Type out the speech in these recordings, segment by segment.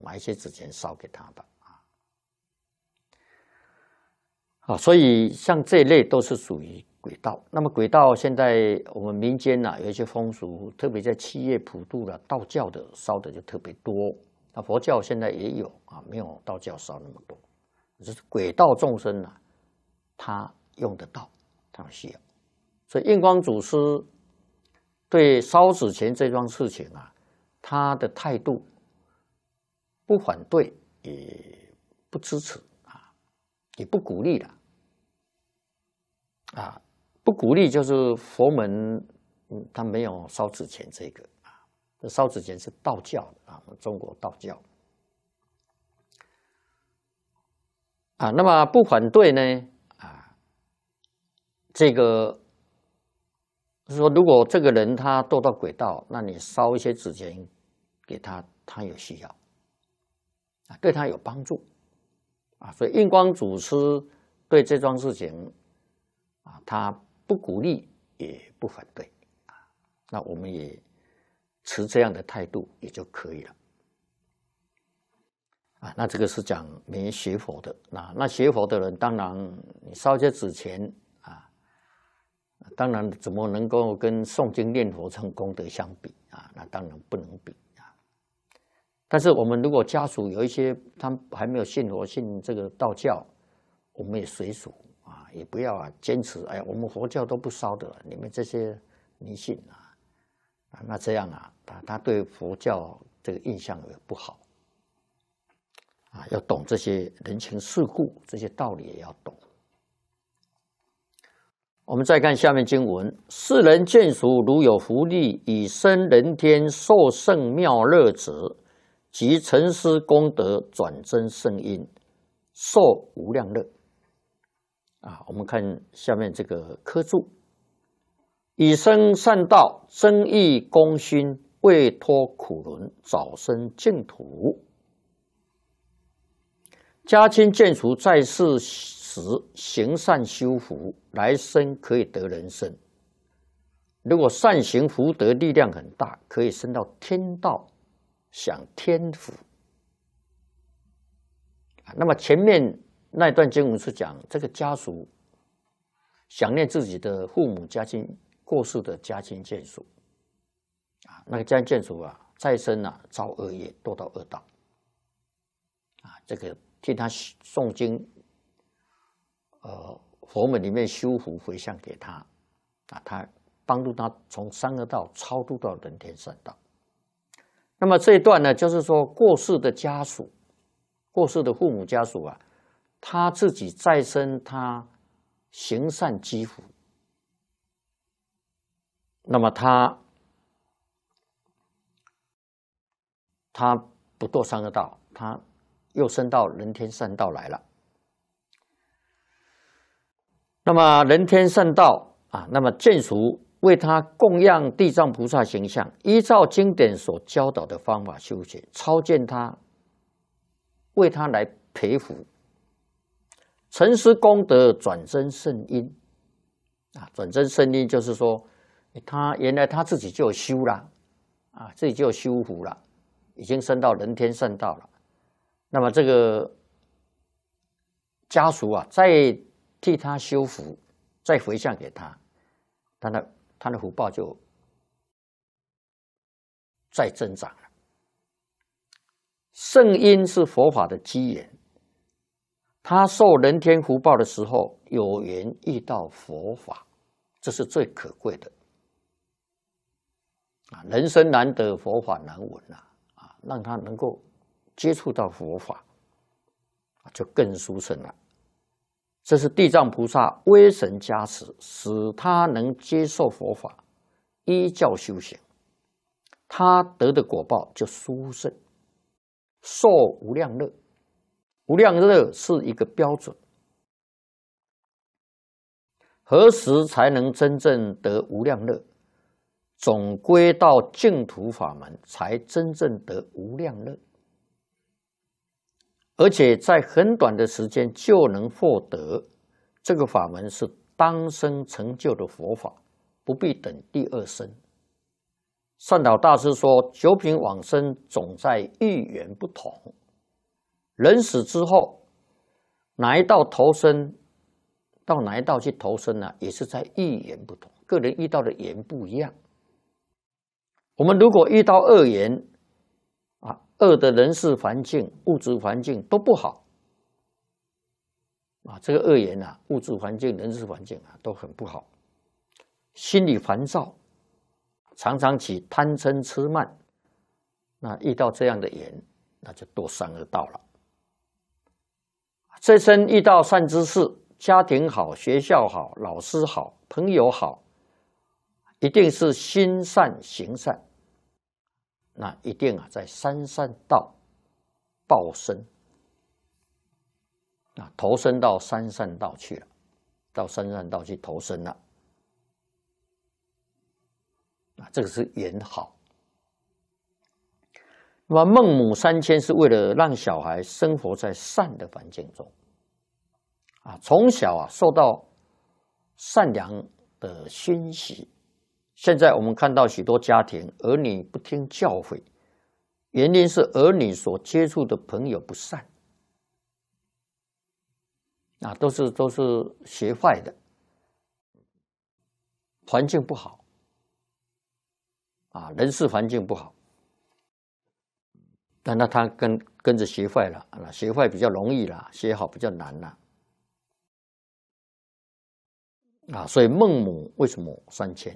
买一些纸钱烧给他吧。所以像这一类都是属于鬼道。那么鬼道现在我们民间有一些风俗，特别在七月普渡了，道教的烧的就特别多。那佛教现在也有没有道教烧那么多。就是鬼道众生他用得到，他需要。所以印光祖师对烧纸钱这桩事情他的态度不反对，也不支持也不鼓励了。不鼓励就是佛门，他没有烧纸钱这个烧纸钱是道教的中国道教那么不反对呢这个是说，如果这个人他堕到鬼道，那你烧一些纸钱给他，他有需要对他有帮助所以印光祖师对这桩事情他不鼓励也不反对那我们也持这样的态度也就可以了那这个是讲没学佛的。那学佛的人，当然你烧一些纸钱当然怎么能够跟诵经念佛这种功德相比那当然不能比但是我们如果家属有一些他还没有信佛信这个道教，我们也随俗也不要坚持我们佛教都不烧的，你们这些迷信那这样他对佛教这个印象也不好要懂这些人情世故，这些道理也要懂。我们再看下面经文：世人见俗，如有福利，以生人天，受胜妙乐者，即成师功德，转增圣因，受无量乐。我们看下面这个科注：以生善道，增益功勋，为脱苦轮，早生净土。家亲眷属在世时行善修福，来生可以得人身。如果善行福德力量很大，可以升到天道，享天福。那么前面那段经文是讲这个家属想念自己的父母家亲过世的家亲眷属那个家亲眷属再生造恶业，堕到恶道这个替他诵经佛门里面修福回向给他他帮助他从三恶道超度到人天善道。那么这一段呢，就是说过世的家属，过世的父母家属他自己再生，他行善积福，那么他不堕三恶道，他又升到人天善道来了。那么人天善道那么眷属为他供养地藏菩萨形象，依照经典所教导的方法修学，超荐他，为他来培福，成师功德，转增圣因转增圣因就是说他原来他自己就有修了自己就有修福了，已经升到人天善道了。那么这个家属再替他修福，再回向给他，他的福报就再增长了。圣因是佛法的机缘，他受人天福报的时候，有缘遇到佛法，这是最可贵的人生难得，佛法难闻让他能够接触到佛法，就更殊胜了。这是地藏菩萨威神加持，使他能接受佛法，依教修行，他得的果报就殊胜，受无量乐。无量乐是一个标准，何时才能真正得无量乐？总归到净土法门，才真正得无量乐，而且在很短的时间就能获得。这个法门是当生成就的佛法，不必等第二生。 善导大师说，九品往生总在遇缘不同，人死之后，哪一道投生到哪一道去投生呢？也是在遇缘不同，个人遇到的缘不一样。我们如果遇到恶缘恶的人事环境、物质环境都不好这个恶缘物质环境、人事环境都很不好，心里烦躁，常常起贪嗔痴慢，那遇到这样的缘，那就堕三恶道了。这生遇到善知识，家庭好，学校好，老师好，朋友好，一定是心善行善，那一定在三善道报身，投身到三善道去了，到三善道去投身了，这个是缘好。那么孟母3000是为了让小孩生活在善的环境中，从小受到善良的熏习。现在我们看到许多家庭儿女不听教诲，原因是儿女所接触的朋友不善，都是学坏的，环境不好，人事环境不好。那他跟着学坏了，学坏比较容易啦，学好比较难啦。所以孟母为什么3000？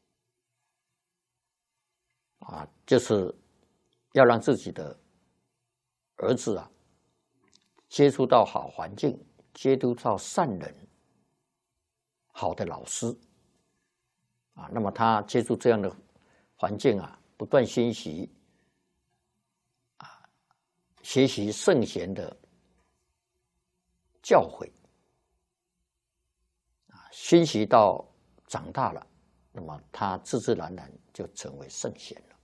就是要让自己的儿子接触到好环境，接触到善人、好的老师那么他接触这样的环境不断熏习学习圣贤的教诲熏习到长大了，那么他自自然然就成为圣贤了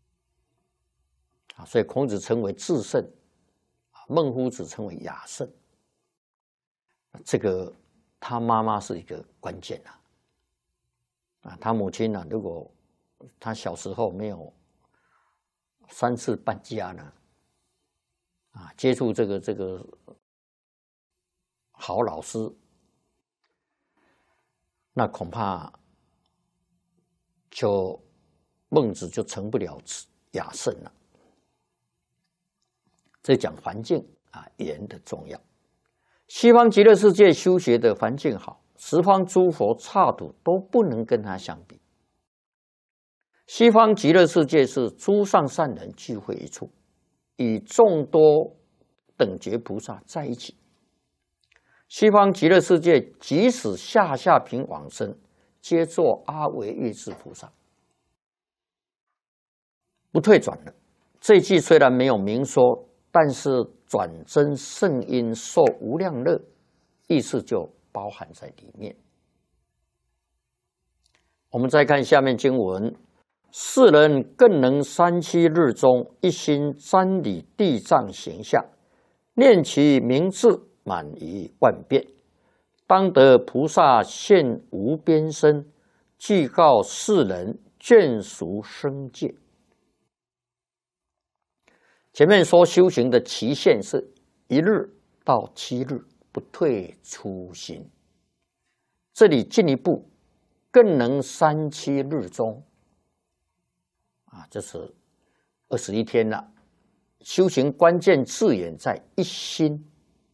所以孔子称为至圣，孟夫子称为雅圣。这个他妈妈是一个关键他母亲如果他小时候没有3次搬家呢接触这个好老师，那恐怕孟子就成不了雅圣了。这讲环境缘的重要。西方极乐世界修学的环境好，十方诸佛刹土都不能跟他相比。西方极乐世界是诸上善人聚会一处，与众多等觉菩萨在一起。西方极乐世界即使下品往生，皆作阿惟越致菩萨，不退转了。这一句虽然没有明说，但是转真圣因受无量乐，意思就包含在里面。我们再看下面经文：世人更能37日中一心瞻礼地藏形象，念其名字满于万遍，当得菩萨现无边身，具告世人眷属生界。前面说修行的期限是1日到7日，不退初心。这里进一步，更能37日中这是21天了。修行关键字眼在一心，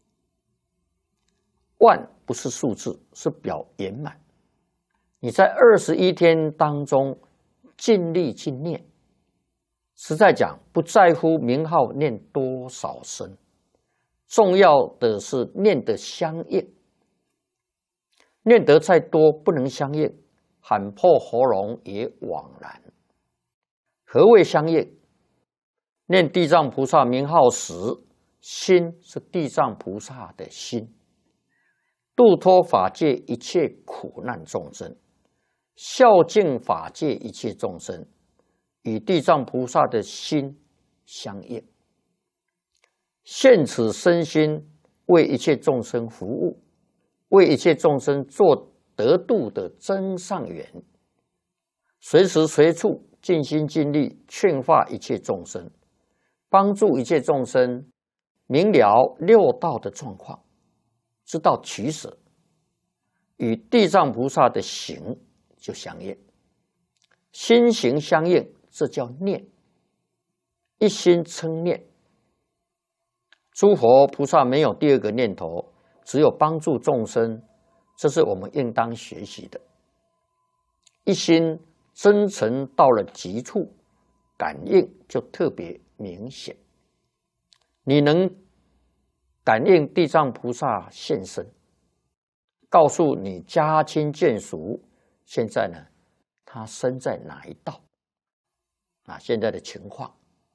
万不是数字，是表圆满。你在21天当中尽力去念，实在讲不在乎名号念多少声，重要的是念得相应。念得再多不能相应，喊破喉咙也枉然。何谓相应？念地藏菩萨名号时，心是地藏菩萨的心，度脱法界一切苦难众生，孝敬法界一切众生，与地藏菩萨的心相应，现此身心为一切众生服务，为一切众生做得度的真上缘，随时随处尽心尽力劝化一切众生，帮助一切众生明了六道的状况，知道取舍，与地藏菩萨的行就相应，心行相应，这叫念，一心称念。诸佛菩萨没有第二个念头，只有帮助众生，这是我们应当学习的。一心真诚到了极处，感应就特别明显。你能感应地藏菩萨现身，告诉你家亲眷属，现在呢，他身在哪一道？现在的情况。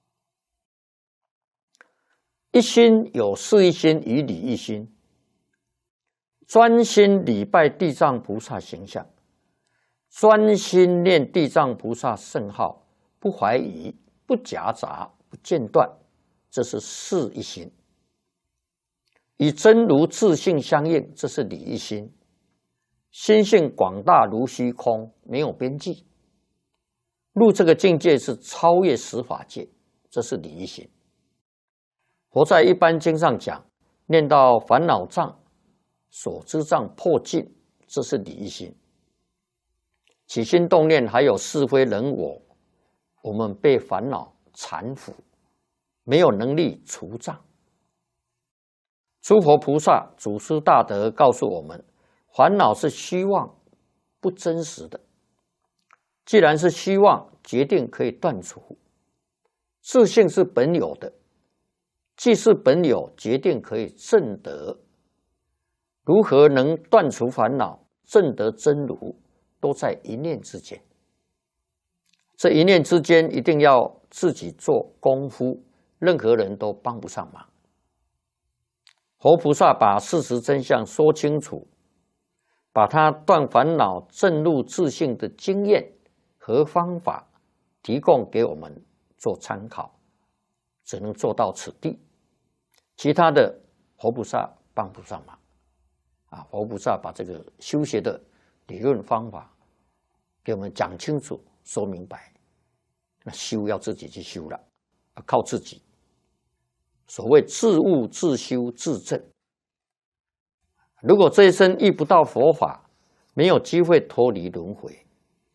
一心有事一心与理一心，专心礼拜地藏菩萨形象，专心念地藏菩萨圣号，不怀疑，不夹杂，不间断，这是事一心。与真如自性相应，这是理一心。心性广大如虚空，没有边际。入这个境界是超越十法界，这是理一心。佛在一般经上讲，念到烦恼障、所知障破尽，这是理一心。起心动念还有是非人我，我们被烦恼缠缚，没有能力除障。诸佛菩萨祖师大德告诉我们，烦恼是虚妄，不真实的。既然是虚妄，决定可以断除。自性是本有的，既是本有，决定可以证得。如何能断除烦恼、证得真如，都在一念之间。这一念之间，一定要自己做功夫，任何人都帮不上忙。佛菩萨把事实真相说清楚，把他断烦恼、证入自性的经验和方法提供给我们做参考，只能做到此地，其他的佛菩萨帮不上忙。佛菩萨把这个修学的理论方法给我们讲清楚、说明白，那修要自己去修了，靠自己。所谓自悟、自修、自证。如果这一生遇不到佛法，没有机会脱离轮回。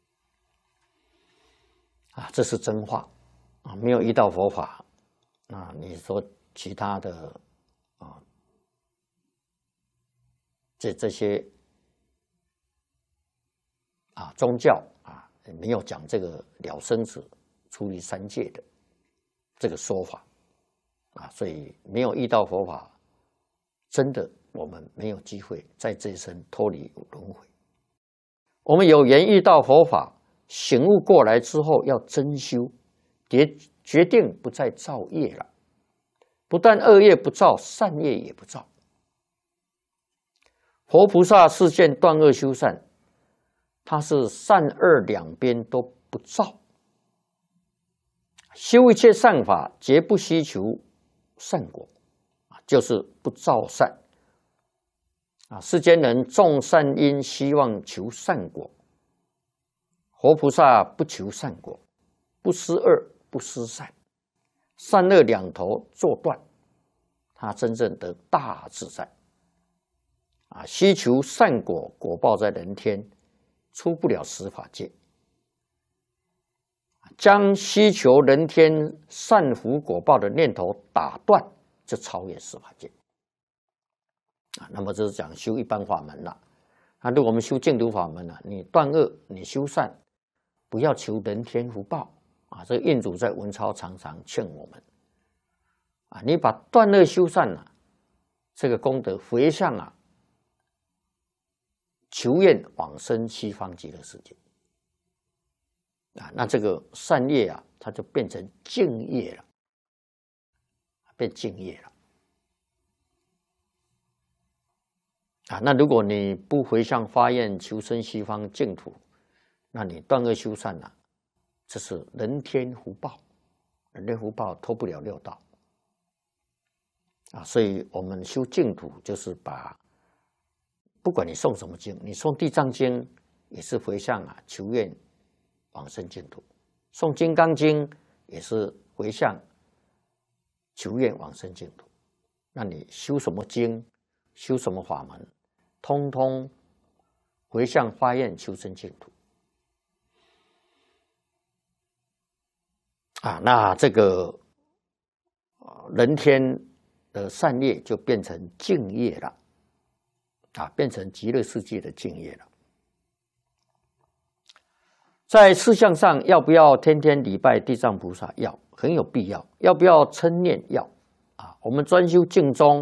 这是真话。没有遇到佛法，你说其他的这些宗教没有讲这个了生死、出离三界的这个说法所以没有遇到佛法，真的我们没有机会在这一生脱离轮回。我们有缘遇到佛法，醒悟过来之后要真修，决定不再造业了。不但恶业不造，善业也不造。佛菩萨示现断恶修善，他是善恶两边都不造。修一切善法，绝不希求善果，就是不造善。世间人种善因，希望求善果。佛菩萨不求善果，不施恶，不施善，善恶两头做断，他真正得大自在。希求善果，果报在人天，出不了十法界。将希求人天善福果报的念头打断，就超越十法界。那么这是讲修一般法门了。如果我们修净土法门你断恶，你修善，不要求人天福报这个印祖在文钞常常劝我们你把断恶修善这个功德回向求愿往生西方极乐世界那这个善业它就变成净业了，变净业了那如果你不回向发愿求生西方净土，那你断恶修善这是人天福报，人天福报脱不了六道所以我们修净土就是把，不管你诵什么经，你诵地藏经也是回向求愿往生净土诵《金刚经》也是回向求愿往生净土。那你修什么经，修什么法门，通通回向发愿求生净土。那这个人天的善业就变成净业了，变成极乐世界的净业了。在事项上，要不要天天礼拜地藏菩萨？要，很有必要。要不要称念？要。我们专修净宗，